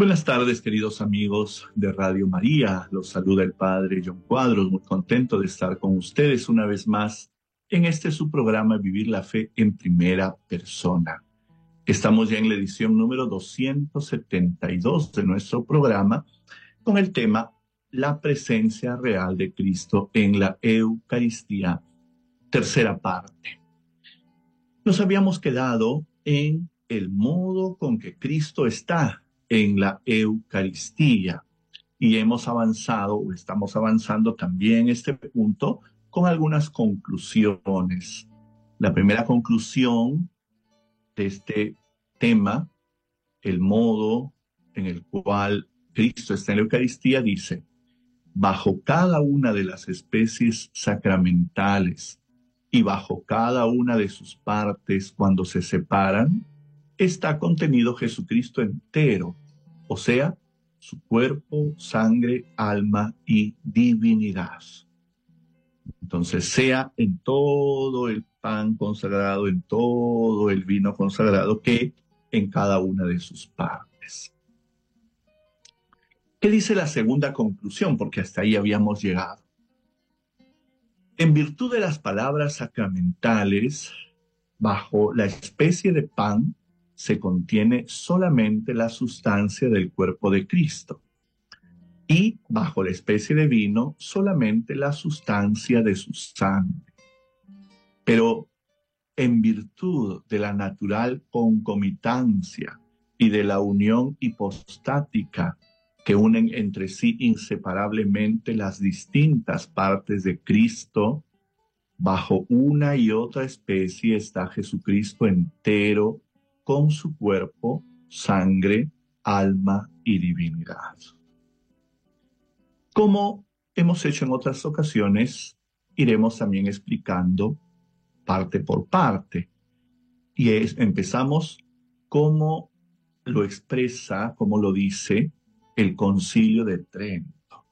Buenas tardes, queridos amigos de Radio María. Los saluda el Padre John Cuadros, muy contento de estar con ustedes una vez más en este su programa Vivir la Fe en Primera Persona. Estamos ya en la edición número 272 de nuestro programa con el tema La presencia real de Cristo en la Eucaristía, tercera parte. Nos habíamos quedado en el modo con que Cristo está en la Eucaristía y hemos avanzado o estamos avanzando también este punto con algunas conclusiones. La primera conclusión de este tema, el modo en el cual Cristo está en la Eucaristía, dice: bajo cada una de las especies sacramentales y bajo cada una de sus partes cuando se separan, está contenido Jesucristo entero, o sea, su cuerpo, sangre, alma y divinidad. Entonces, sea en todo el pan consagrado, en todo el vino consagrado, que en cada una de sus partes. ¿Qué dice la segunda conclusión? Porque hasta ahí habíamos llegado. En virtud de las palabras sacramentales, bajo la especie de pan se contiene solamente la sustancia del cuerpo de Cristo y bajo la especie de vino solamente la sustancia de su sangre. Pero en virtud de la natural concomitancia y de la unión hipostática que unen entre sí inseparablemente las distintas partes de Cristo, bajo una y otra especie está Jesucristo entero, con su cuerpo, sangre, alma y divinidad. Como hemos hecho en otras ocasiones, iremos también explicando parte por parte. Y empezamos como lo expresa, como lo dice el Concilio de Trento.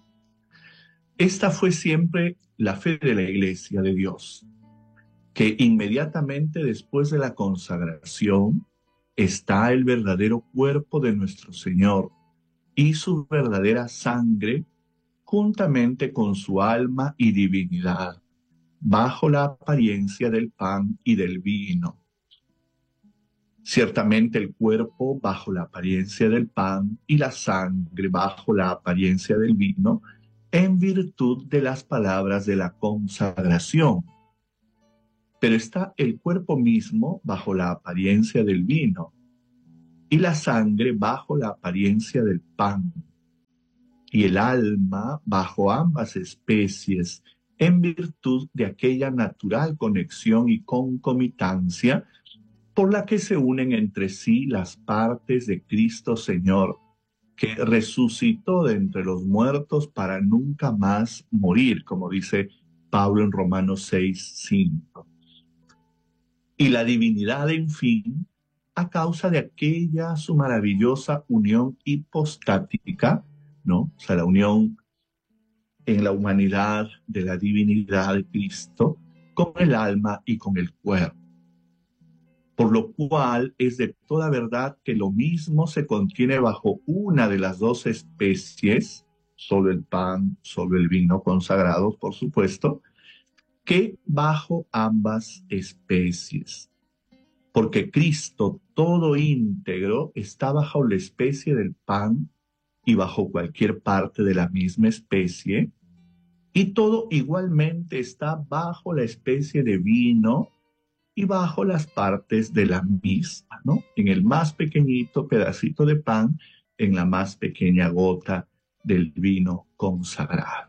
Esta fue siempre la fe de la Iglesia de Dios, que inmediatamente después de la consagración está el verdadero cuerpo de nuestro Señor y su verdadera sangre, juntamente con su alma y divinidad, bajo la apariencia del pan y del vino. Ciertamente el cuerpo bajo la apariencia del pan y la sangre bajo la apariencia del vino, en virtud de las palabras de la consagración. Pero está el cuerpo mismo bajo la apariencia del vino y la sangre bajo la apariencia del pan, y el alma bajo ambas especies, en virtud de aquella natural conexión y concomitancia por la que se unen entre sí las partes de Cristo Señor, que resucitó de entre los muertos para nunca más morir, como dice Pablo en Romanos 6:5. Y la divinidad, en fin, a causa de aquella su maravillosa unión hipostática, ¿no? O sea, la unión en la humanidad de la divinidad de Cristo con el alma y con el cuerpo. Por lo cual es de toda verdad que lo mismo se contiene bajo una de las dos especies, solo el pan, solo el vino consagrados, por supuesto, que bajo ambas especies. Porque Cristo todo íntegro está bajo la especie del pan y bajo cualquier parte de la misma especie, y todo igualmente está bajo la especie de vino y bajo las partes de la misma, ¿no? En el más pequeñito pedacito de pan, en la más pequeña gota del vino consagrado.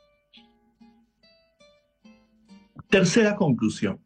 Tercera conclusión.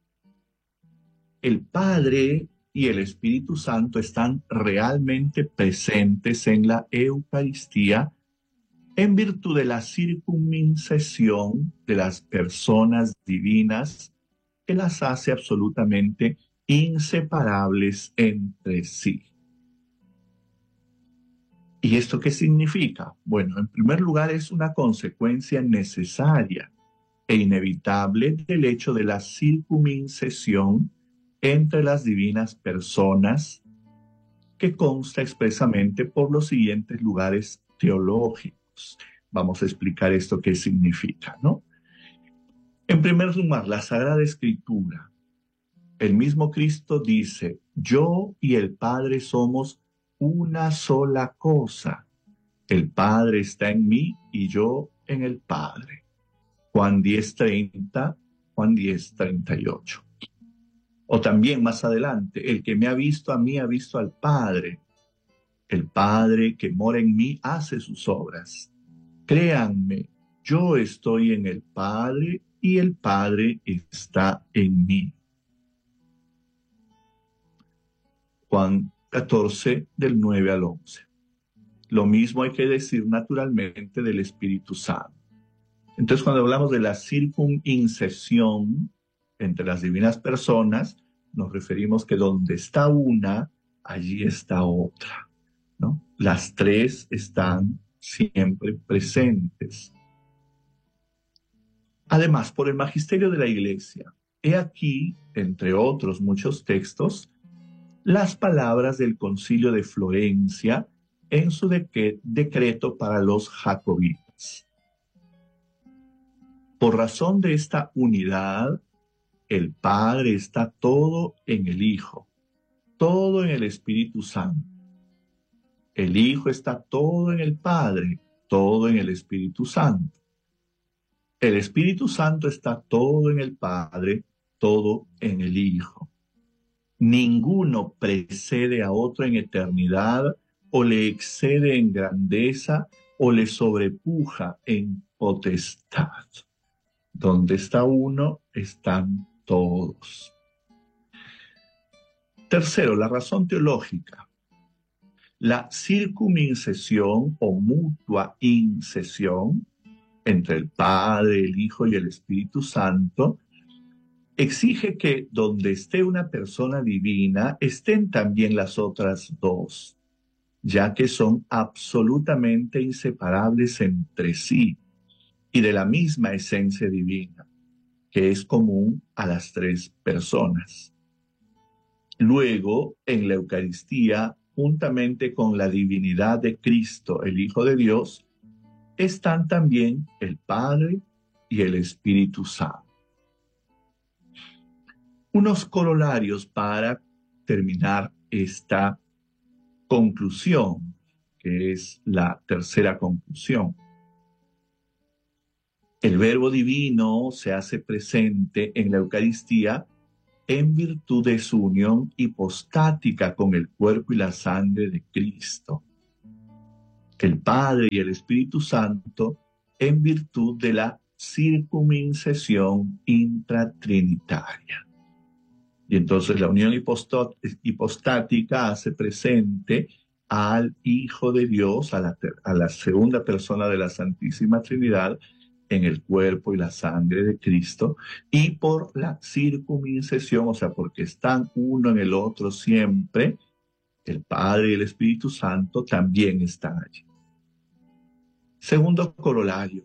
El Padre y el Espíritu Santo están realmente presentes en la Eucaristía en virtud de la circunncisión de las personas divinas que las hace absolutamente inseparables entre sí. ¿Y esto qué significa? Bueno, en primer lugar es una consecuencia necesaria e inevitable del hecho de la circunncisión entre las divinas personas que consta expresamente por los siguientes lugares teológicos. Vamos a explicar esto qué significa, ¿no? En primer lugar, la Sagrada Escritura. El mismo Cristo dice, yo y el Padre somos una sola cosa. El Padre está en mí y yo en el Padre. Juan 10:30, Juan 10:38. O también más adelante, el que me ha visto a mí ha visto al Padre. El Padre que mora en mí hace sus obras. Créanme, yo estoy en el Padre y el Padre está en mí. Juan 14, del 9 al 11. Lo mismo hay que decir naturalmente del Espíritu Santo. Entonces, cuando hablamos de la circuncisión entre las divinas personas, nos referimos que donde está una, allí está otra, ¿no? Las tres están siempre presentes. Además, por el magisterio de la Iglesia, he aquí, entre otros muchos textos, las palabras del Concilio de Florencia en su decreto para los jacobitas. Por razón de esta unidad, el Padre está todo en el Hijo, todo en el Espíritu Santo. El Hijo está todo en el Padre, todo en el Espíritu Santo. El Espíritu Santo está todo en el Padre, todo en el Hijo. Ninguno precede a otro en eternidad o le excede en grandeza o le sobrepuja en potestad. Donde está uno, están todos. Tercero, la razón teológica. La circuncisión o mutua incesión entre el Padre, el Hijo y el Espíritu Santo exige que donde esté una persona divina estén también las otras dos, ya que son absolutamente inseparables entre sí y de la misma esencia divina, que es común a las tres personas. Luego, en la Eucaristía, juntamente con la divinidad de Cristo, el Hijo de Dios, están también el Padre y el Espíritu Santo. Unos corolarios para terminar esta conclusión, que es la tercera conclusión. El Verbo Divino se hace presente en la Eucaristía en virtud de su unión hipostática con el cuerpo y la sangre de Cristo. El Padre y el Espíritu Santo en virtud de la circuncisión intratrinitaria. Y entonces la unión hipostática hace presente al Hijo de Dios, a la segunda persona de la Santísima Trinidad, en el cuerpo y la sangre de Cristo, y por la circuncisión, o sea, porque están uno en el otro siempre, el Padre y el Espíritu Santo también están allí. Segundo corolario.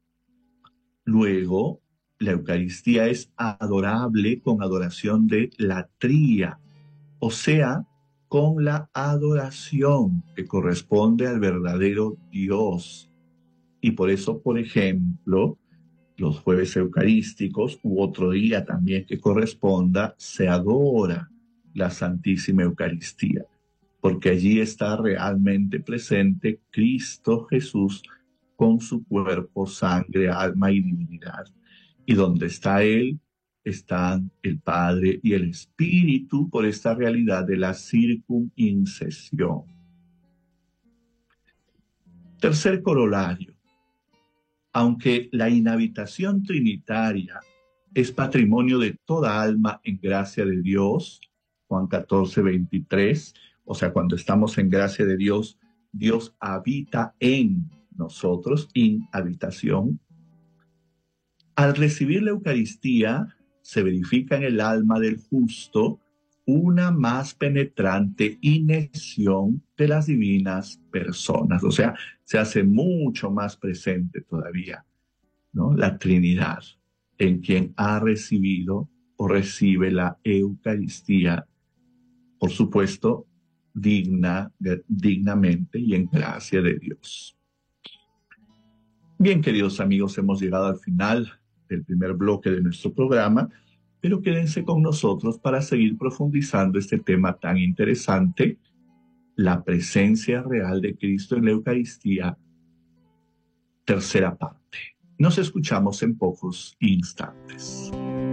Luego, la Eucaristía es adorable con adoración de latría, o sea, con la adoración que corresponde al verdadero Dios. Y por eso, por ejemplo, los jueves eucarísticos u otro día también que corresponda, se adora la Santísima Eucaristía, porque allí está realmente presente Cristo Jesús con su cuerpo, sangre, alma y divinidad. Y donde está Él, están el Padre y el Espíritu por esta realidad de la circuncisión. Tercer corolario. Aunque la inhabitación trinitaria es patrimonio de toda alma en gracia de Dios, Juan 14:23, o sea, cuando estamos en gracia de Dios, Dios habita en nosotros, inhabitación. Al recibir la Eucaristía, se verifica en el alma del justo una más penetrante inhesión de las divinas personas. O sea, se hace mucho más presente todavía, ¿no? La Trinidad en quien ha recibido o recibe la Eucaristía, por supuesto, dignamente y en gracia de Dios. Bien, queridos amigos, hemos llegado al final del primer bloque de nuestro programa, pero quédense con nosotros para seguir profundizando este tema tan interesante, la presencia real de Cristo en la Eucaristía, tercera parte. Nos escuchamos en pocos instantes.